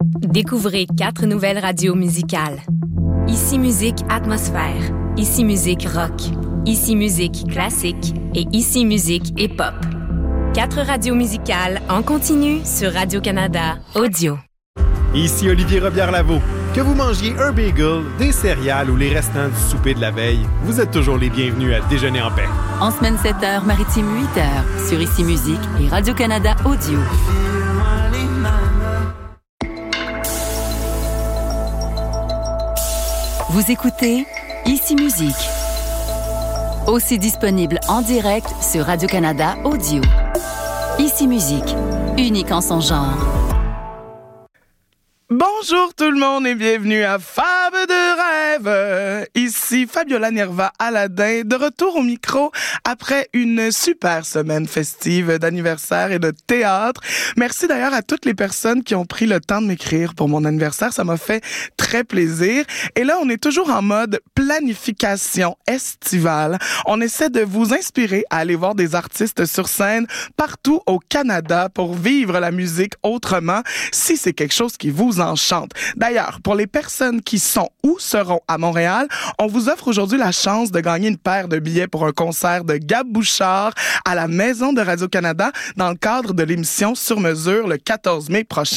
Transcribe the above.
Découvrez 4 nouvelles radios musicales. Ici Musique Atmosphère, Ici Musique Rock, Ici Musique Classique et Ici Musique Hip-Hop. 4 radios musicales en continu sur Radio-Canada Audio. Ici Olivier Robillard-Lavaux. Que vous mangiez un bagel, des céréales ou les restants du souper de la veille, vous êtes toujours les bienvenus à Déjeuner en paix. En semaine 7h, maritime 8h, sur Ici Musique et Radio-Canada Audio. Vous écoutez Ici Musique. Aussi disponible en direct sur Radio-Canada Audio. Ici Musique, unique en son genre. Bonjour tout le monde et bienvenue à Fab de rêve. Ici Fabiola Nerva Aladin, de retour au micro après une super semaine festive d'anniversaire et de théâtre. Merci d'ailleurs à toutes les personnes qui ont pris le temps de m'écrire pour mon anniversaire, ça m'a fait très plaisir. Et là, on est toujours en mode planification estivale. On essaie de vous inspirer à aller voir des artistes sur scène partout au Canada pour vivre la musique autrement, si c'est quelque chose qui vous enchante. D'ailleurs, pour les personnes qui sont ou seront à Montréal, on vous offre aujourd'hui la chance de gagner une paire de billets pour un concert de Gab Bouchard à la Maison de Radio-Canada dans le cadre de l'émission Sur mesure le 14 mai prochain.